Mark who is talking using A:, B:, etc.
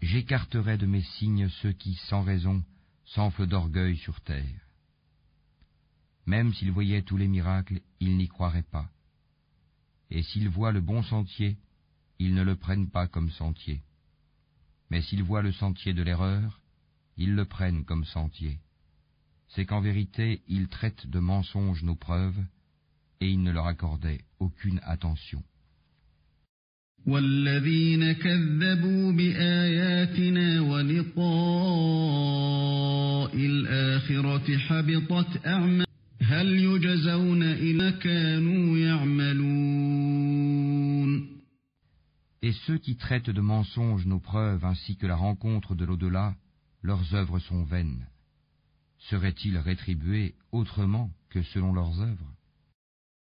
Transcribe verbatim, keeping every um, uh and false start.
A: j'écarterai de mes signes ceux qui, sans raison, s'enflent d'orgueil sur terre. Même s'ils voyaient tous les miracles, ils n'y croiraient pas. Et s'ils voient le bon sentier, ils ne le prennent pas comme sentier. Mais s'ils voient le sentier de l'erreur, ils le prennent comme sentier. C'est qu'en vérité, ils traitent de mensonges nos preuves, et ils ne leur accordaient aucune attention.
B: والذين كذبوا بآياتنا ولقاء الآخرة حبطت أعمالهم هل يجزون إلا كانوا يعملون.
A: Et ceux qui traitent de mensonges nos preuves ainsi que la rencontre de l'au-delà, leurs œuvres sont vaines. Seraient-ils rétribués autrement que selon leurs œuvres?